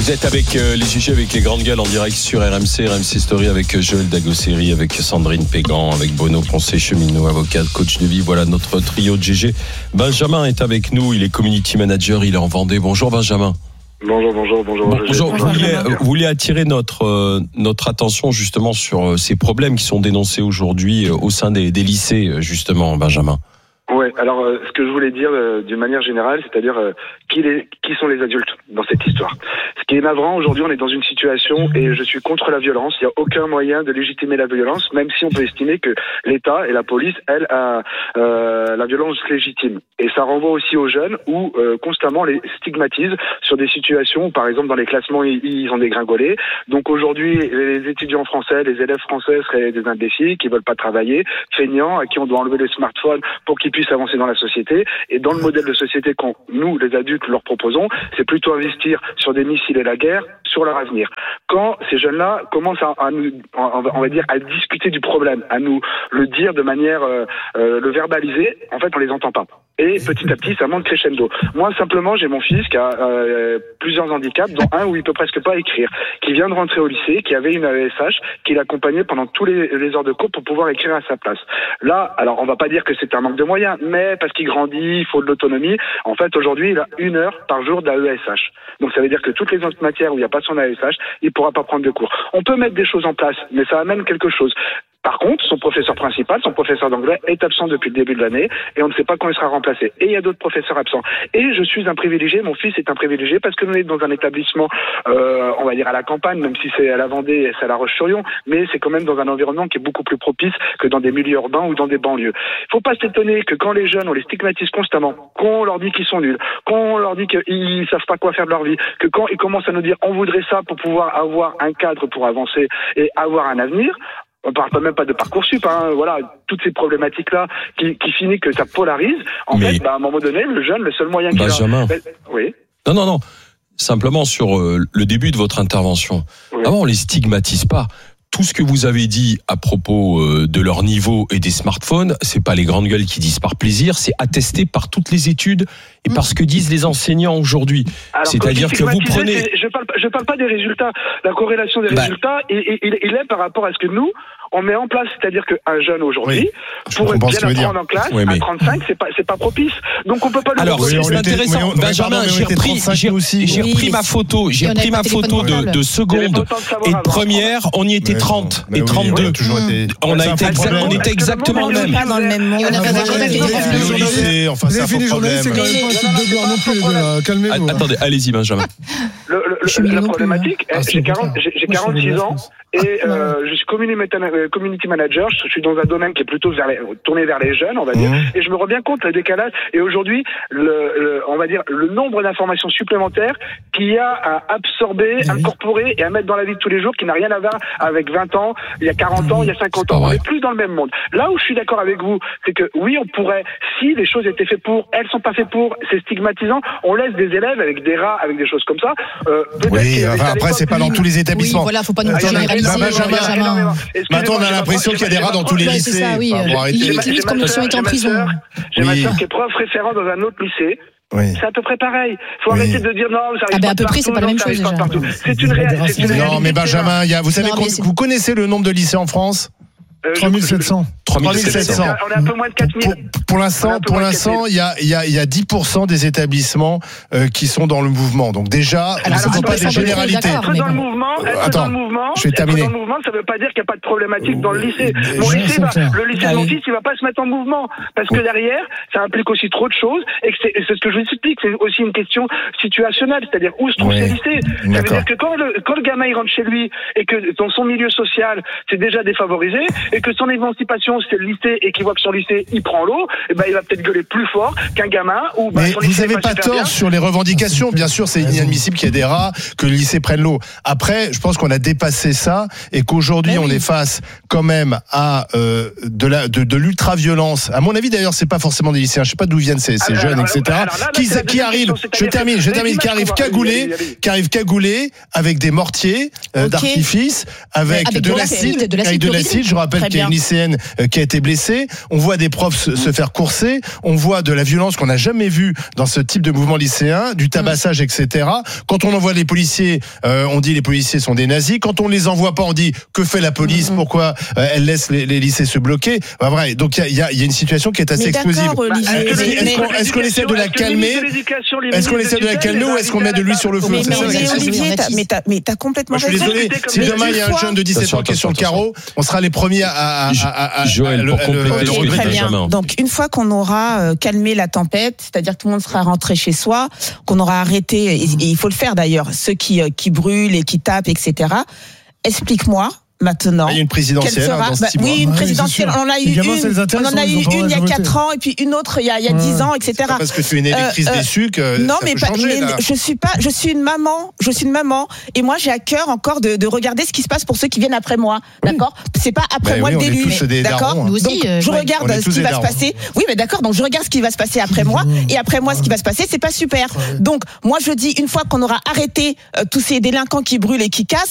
Vous êtes avec les GG, avec les grandes gueules en direct sur RMC Story avec Joël Dagosseri, avec Sandrine Pégan, avec Bruno Poncet, cheminot, avocat, coach de vie. Voilà notre trio de GG. Benjamin est avec nous, il est community manager, il est en Vendée. Bonjour Benjamin. Bonjour. Vous voulez attirer notre attention justement sur ces problèmes qui sont dénoncés aujourd'hui au sein des lycées, justement, Benjamin. Ouais, alors ce que je voulais dire d'une manière générale, c'est-à-dire qui sont les adultes dans cette histoire. Ce qui est navrant, aujourd'hui on est dans une situation et je suis contre la violence, il n'y a aucun moyen de légitimer la violence, même si on peut estimer que l'État et la police, elle, a la violence légitime. Et ça renvoie aussi aux jeunes où constamment on les stigmatise sur des situations où par exemple dans les classements ils ont dégringolé. Donc aujourd'hui les étudiants français, les élèves français seraient des imbéciles qui veulent pas travailler, feignants, à qui on doit enlever les smartphones pour qu'ils puissent avancer dans la société. Et dans le modèle de société qu'on, nous, les adultes, leur proposons, c'est plutôt investir sur des missiles et la guerre, sur leur avenir. Quand ces jeunes-là commencent à nous, on va dire, à discuter du problème, à nous le dire de manière, le verbaliser, en fait, on les entend pas. Et petit à petit, ça monte crescendo. Moi, simplement, j'ai mon fils qui a plusieurs handicaps, dont un où il peut presque pas écrire, qui vient de rentrer au lycée, qui avait une AESH, qui l'accompagnait pendant tous les heures de cours pour pouvoir écrire à sa place. Là, alors, on va pas dire que c'est un manque de moyens, mais parce qu'il grandit, il faut de l'autonomie. En fait, aujourd'hui, il a 1 heure par jour d'AESH. Donc, ça veut dire que toutes les autres matières où il n'y a pas son AESH, il pourra pas prendre de cours. On peut mettre des choses en place, mais ça amène quelque chose. Par contre, son professeur principal, son professeur d'anglais, est absent depuis le début de l'année et on ne sait pas quand il sera remplacé. Et il y a d'autres professeurs absents. Et je suis un privilégié, mon fils est un privilégié parce que nous sommes dans un établissement, on va dire à la campagne, même si c'est à la Vendée et c'est à La Roche-sur-Yon, mais c'est quand même dans un environnement qui est beaucoup plus propice que dans des milieux urbains ou dans des banlieues. Il faut pas s'étonner que quand les jeunes, on les stigmatise constamment, qu'on leur dit qu'ils sont nuls, qu'on leur dit qu'ils savent pas quoi faire de leur vie, que quand ils commencent à nous dire on voudrait ça pour pouvoir avoir un cadre pour avancer et avoir un avenir. On parle même pas de Parcoursup, hein, voilà, toutes ces problématiques-là qui finissent que ça polarise. En fait, à un moment donné, le jeune, le seul moyen qu'il a... Benjamin. Oui. Non. Simplement sur le début de votre intervention. Oui. Avant, on les stigmatise pas. Tout ce que vous avez dit à propos de leur niveau et des smartphones, c'est pas les grandes gueules qui disent par plaisir, c'est attesté par toutes les études et par ce que disent les enseignants aujourd'hui. Alors, c'est-à-dire que vous prenez... Je parle pas des résultats. La corrélation des résultats, il est par rapport à ce que nous, on met en place. C'est-à-dire qu'un jeune aujourd'hui, pour bien apprendre en classe, à 35, c'est pas propice. Donc on peut pas le... Alors, c'est intéressant. Benjamin, j'ai repris ma photo. J'ai repris ma photo de seconde et de première. On y était 30 et 32. On était exactement le même. Dans le même monde. Enfin, c'est un faux problème. Calmez-vous. Attendez, allez-y, Benjamin. La problématique, j'ai 46 ans et je suis community manager. Je suis dans un domaine qui est plutôt tourné vers les jeunes, on va dire, et je me rends bien compte le décalage. Et aujourd'hui, on va dire le nombre d'informations supplémentaires qu'il y a à absorber, incorporer et à mettre dans la vie de tous les jours, qui n'a rien à voir avec 20 ans, il y a 40 ans, il y a 50 ans. On n'est plus dans le même monde. Là où je suis d'accord avec vous, c'est que oui, on pourrait, si les choses étaient faites pour, elles sont pas faites pour, c'est stigmatisant. On laisse des élèves avec des rats, avec des choses comme ça. Oui, après c'est pas dans tous les établissements. Oui, voilà, faut pas nous généraliser. Maintenant, on a l'impression qu'il y a des rats dans tous les lycées. C'est ça, oui. Limite comme si on était en prison. J'ai ma sœur qui est prof référent dans un autre lycée. Oui. C'est à peu près pareil. Faut arrêter de dire non, ça arrive pas à peu près, c'est pas la même chose. C'est une réalité. Non, mais Benjamin, vous savez, vous connaissez le nombre de lycées en France? 3700. 3700. On est un peu moins de 4000. Pour l'instant, il y a 10% des établissements qui sont dans le mouvement. Donc déjà, ce ne sont pas des généralités. Être dans le mouvement, je vais terminer. Dans le mouvement, ça ne veut pas dire qu'il n'y a pas de problématique dans le lycée. Le lycée de mon fils, il ne va pas se mettre en mouvement. Parce que derrière, ça implique aussi trop de choses. Et c'est ce que je vous explique. C'est aussi une question situationnelle. C'est-à-dire où se trouvent ces lycées. Ça veut dire que quand le gamin il rentre chez lui et que dans son milieu social, c'est déjà défavorisé, et que son émancipation c'est le lycée et qu'il voit que son lycée il prend l'eau, et ben il va peut-être gueuler plus fort qu'un gamin ou mais vous n'avez pas tort sur les revendications. Bien sûr, c'est inadmissible qu'il y ait des rats, que le lycée prenne l'eau. Après, je pense qu'on a dépassé ça et qu'aujourd'hui on est face quand même à de l'ultra-violence. À mon avis, d'ailleurs, c'est pas forcément des lycéens. Je sais pas d'où viennent ces jeunes, etc. Qui arrivent. Je termine. Qui arrivent cagoulés avec des mortiers d'artifice, avec de l'acide. Je rappelle qu'il y a une lycéenne qui a été blessé, on voit des profs se faire courser, on voit de la violence qu'on n'a jamais vue dans ce type de mouvement lycéen, du tabassage, etc. Quand on envoie les policiers, on dit les policiers sont des nazis. Quand on les envoie pas, on dit que fait la police, pourquoi elle laisse les lycées se bloquer. Vrai. Donc il y a une situation qui est assez explosive. Est-ce qu'on essaie de la calmer? Est-ce qu'on essaie de la calmer ou est-ce qu'on met de l'huile sur le feu? Mais t'as complètement raison. Je suis désolé, si demain il y a un jeune de 17 ans qui est sur le carreau, on sera les premiers à Joël, pour compléter ce que très bien. Benjamin. Donc une fois qu'on aura calmé la tempête, c'est-à-dire que tout le monde sera rentré chez soi, qu'on aura arrêté, et il faut le faire d'ailleurs, ceux qui brûlent et qui tapent, etc. Explique-moi maintenant. Il y a une présidentielle dans 6 mois. Oui, une présidentielle. On en a eu une il y a 4 ans et puis une autre il y a 10 ans, etc. Parce que tu es une électrice déçue que non, ça mais peut changer, je suis une maman et moi j'ai à cœur encore de regarder ce qui se passe pour ceux qui viennent après moi, d'accord? C'est pas après moi le déluge, d'accord? Nous aussi, donc je regarde ce qui va se passer. Oui, mais d'accord, donc je regarde ce qui va se passer après moi et après moi ce qui va se passer, c'est pas super. Donc moi je dis une fois qu'on aura arrêté tous ces délinquants qui brûlent et qui cassent,